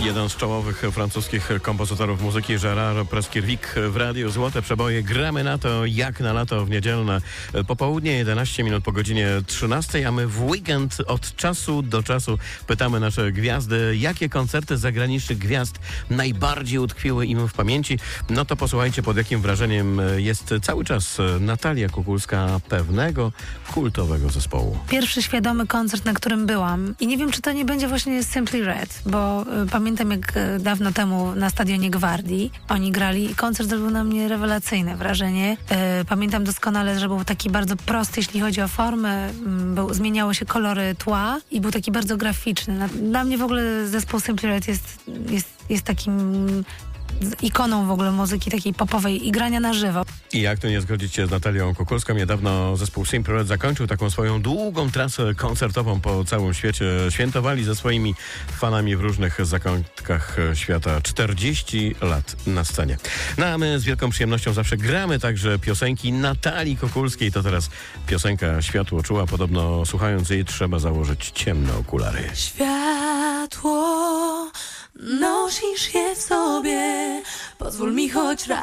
Jeden z czołowych francuskich kompozytorów muzyki, Gérard Presqu'Île w Radiu Złote Przeboje. Gramy na to jak na lato w niedzielne popołudnie, 11 minut po godzinie 13, a my w weekend od czasu do czasu pytamy nasze gwiazdy, jakie koncerty zagranicznych gwiazd najbardziej utkwiły im w pamięci. No to posłuchajcie, pod jakim wrażeniem jest cały czas Natalia Kukulska pewnego kultowego zespołu. Pierwszy świadomy koncert, na którym byłam. I nie wiem, czy to nie będzie właśnie Simply Red, bo pamiętam, jak dawno temu na stadionie Gwardii oni grali i koncert zrobił na mnie rewelacyjne wrażenie. Pamiętam doskonale, że był taki bardzo prosty, jeśli chodzi o formę. Zmieniały się kolory tła i był taki bardzo graficzny. Dla mnie w ogóle zespół Simply Red jest takim ikoną w ogóle muzyki takiej popowej i grania na żywo. I jak tu nie zgodzić się z Natalią Kukulską? Niedawno zespół Simply Red zakończył taką swoją długą trasę koncertową po całym świecie. Świętowali ze swoimi fanami w różnych zakątkach świata 40 lat na scenie. No a my z wielką przyjemnością zawsze gramy także piosenki Natalii Kukulskiej. To teraz piosenka Światło czuła. Podobno słuchając jej trzeba założyć ciemne okulary. Światło, nosisz je w sobie, pozwól mi choć raz